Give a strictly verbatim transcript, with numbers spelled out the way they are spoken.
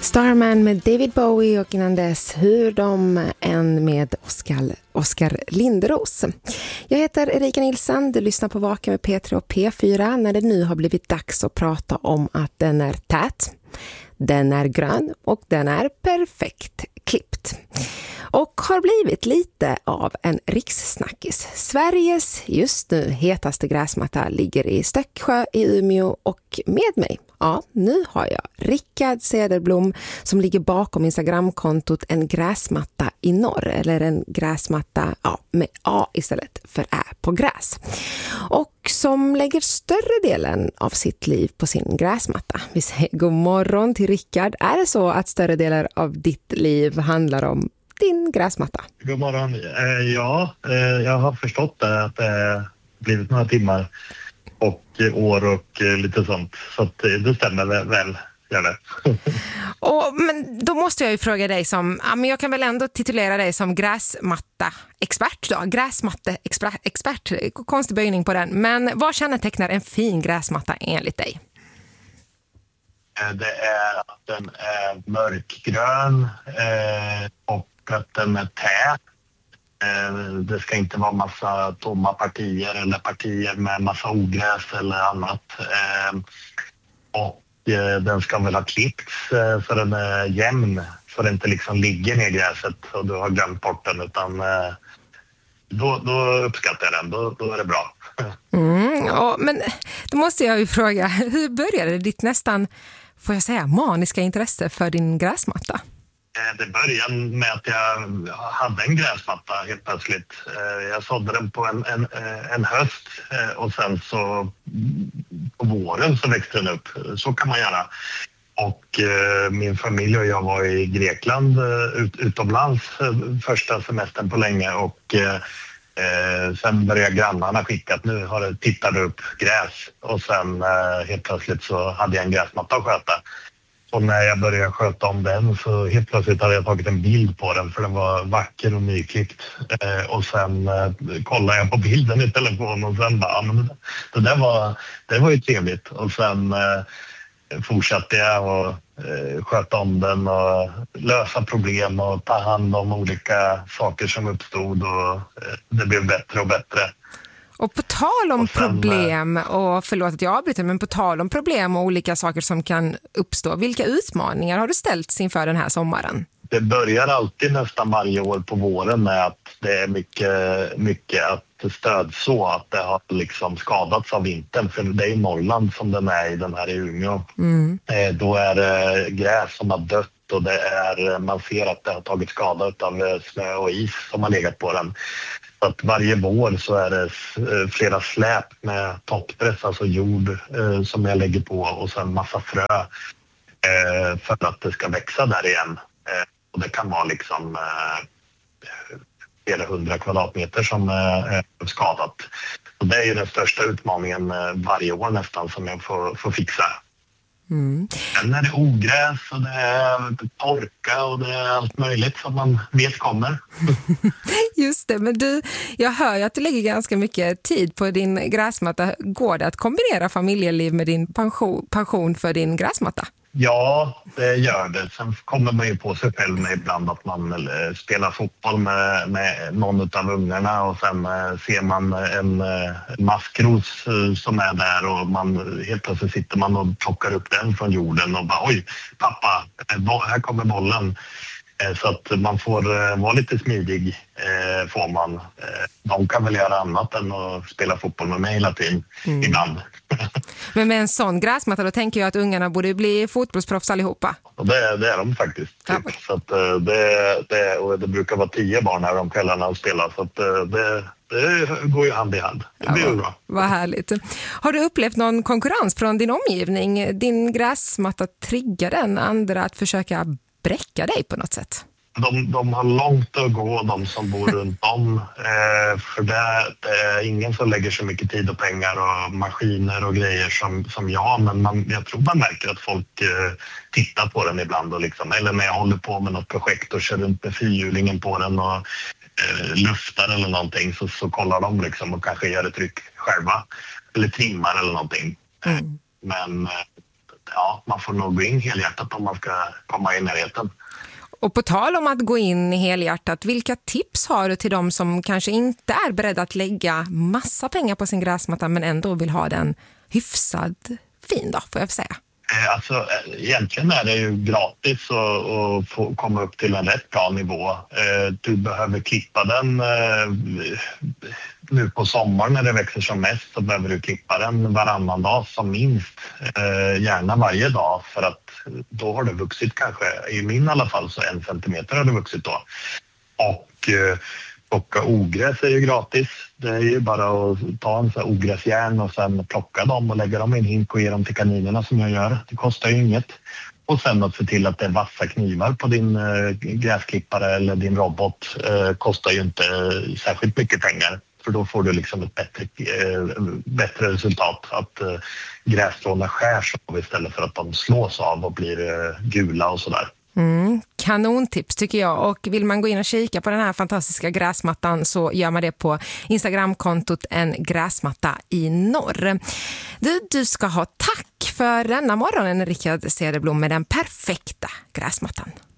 Starman med David Bowie och innan dess Hur de än med Oskar, Oskar Linderos. Jag heter Erika Nilsson, du lyssnar på Vaken med P tre och P fyra när det nu har blivit dags att prata om att den är tät, den är grön och den är perfekt klippt. Och har blivit lite av en rikssnackis. Sveriges just nu hetaste gräsmatta ligger i Stöcksjö i Umeå och med mig, ja, nu har jag Rickard Cederblom som ligger bakom Instagramkontot En gräsmatta i norr, eller en gräsmatta ja, med A istället för Ä på gräs. Och som lägger större delen av sitt liv på sin gräsmatta. Vi säger god morgon till Rickard. Är det så att större delar av ditt liv handlar om din gräsmatta? God morgon. Eh, ja, eh, jag har förstått det, att det har blivit några timmar och eh, år och eh, lite sånt. Så att, eh, det stämmer väl, väl gör det. Och, men då måste jag ju fråga dig som, ja, men jag kan väl ändå titulera dig som gräsmatta-expert då. Gräsmatte-expert, konstig böjning på den. Men vad kännetecknar en fin gräsmatta enligt dig? Det är att den är mörkgrön eh, och att den är tät. Eh, det ska inte vara massa tomma partier eller partier med massa ogräs eller annat. Eh, och eh, den ska väl ha klippts eh, så den är jämn, så den inte liksom ligger ner i gräset och du har glömt bort den, utan eh, då, då uppskattar jag den, då, då är det bra. Mm, ja, men då måste jag ju fråga, hur började ditt nästan, får jag säga, maniska intresse för din gräsmatta? Det började med att jag hade en gräsmatta helt plötsligt. Jag sådde den på en, en, en höst och sen så på våren så växte den upp. Så kan man göra. Och min familj och jag var i Grekland ut, utomlands första semestern på länge och Eh, sen började grannarna skicka att nu har det tittat upp gräs och sen eh, helt plötsligt så hade jag en gräsmatta att sköta. Och när jag började sköta om den så helt plötsligt hade jag tagit en bild på den för den var vacker och nyklippt. Eh, och sen eh, kollade jag på bilden i telefonen och sen bara, ja, men det, det där var, det var ju trevligt. Och sen eh, fortsatte jag och eh, sköta om den och lösa problem och ta hand om olika saker som uppstod och eh, det blev bättre och bättre. Och på tal om och sen, problem, och förlåt att jag avbryter, men på tal om problem och olika saker som kan uppstå, vilka utmaningar har du ställts inför den här sommaren? Det börjar alltid nästan varje år på våren med att det är mycket, mycket att stödså, att det har liksom skadats av vintern. För det är i Norrland som den är i den här i Umeå. Mm. Eh, då är det gräs som har dött och det är, man ser att det har tagit skada av snö och is som har legat på den. Så att varje vår så är det flera släp med topppress, alltså jord eh, som jag lägger på och sen massa frö eh, för att det ska växa där igen. Eh, och det kan vara liksom eh, flera hundra kvadratmeter som eh, är skadat. Och det är ju den största utmaningen eh, varje år nästan som jag får, får fixa. Mm. Sen är det ogräs och det är torka och det är allt möjligt som man vet kommer. Just det, men du, jag hör ju att du lägger ganska mycket tid på din gräsmatta. Går det att kombinera familjeliv med din pension, pension för din gräsmatta? Ja, det gör det. Sen kommer man ju på sig själv med ibland att man spelar fotboll med, med någon av ungarna och sen ser man en, en maskros som är där och man, helt plötsligt sitter man och plockar upp den från jorden och bara oj, pappa, här kommer bollen. Så att man får vara lite smidig, får man. De kan väl göra annat än att spela fotboll med mig hela tiden, mm. ibland. Men med en sån gräsmatta, då tänker jag att ungarna borde bli fotbollsproffs allihopa. Och det, det är de faktiskt. Typ. Ja. Så att det, det, och det brukar vara tio barn här om kvällarna och spelar. Så att det, det går ju hand i hand. Det blir ja, bra. Vad härligt. Har du upplevt någon konkurrens från din omgivning? Din gräsmatta triggar den andra att försöka bräcka dig på något sätt? De, de har långt att gå, de som bor runt om. Eh, för det, det är ingen som lägger så mycket tid och pengar och maskiner och grejer som, som jag. Men man, jag tror man märker att folk eh, tittar på den ibland. Och liksom, eller när jag håller på med något projekt och kör runt med fyrhjulingen på den och eh, luftar eller någonting. Så, så kollar de liksom och kanske gör ett tryck själva. Eller trimmar eller någonting. Mm. Men ja, man får nog gå in helhjärtat om man ska komma i närheten. Och på tal om att gå in i helhjärtat, vilka tips har du till dem som kanske inte är beredda att lägga massa pengar på sin gräsmatta men ändå vill ha den hyfsad fin då, får jag säga? Alltså, egentligen är det ju gratis att, att få komma upp till en rätt bra nivå. Du behöver klippa den nu på sommaren när det växer som mest, så behöver du klippa den varannan dag som minst. Gärna varje dag, för att då har det vuxit kanske, i min i alla fall, så en centimeter har det vuxit då. Och plocka ogräs är ju gratis. Det är ju bara att ta en sån här ogräsjärn och sen plocka dem och lägga dem i en hink och ge dem till kaninerna som jag gör. Det kostar ju inget. Och sen att se till att det är vassa knivar på din eh, gräsklippare eller din robot eh, kostar ju inte eh, särskilt mycket pengar. För då får du liksom ett bättre, eh, bättre resultat. Att eh, grässtråna skärs av istället för att de slås av och blir eh, gula och sådär. Mm, kanontips tycker jag, och vill man gå in och kika på den här fantastiska gräsmattan så gör man det på Instagramkontot En gräsmatta i norr. Du, du ska ha tack för denna morgonen, Rickard Cederblom, med den perfekta gräsmattan.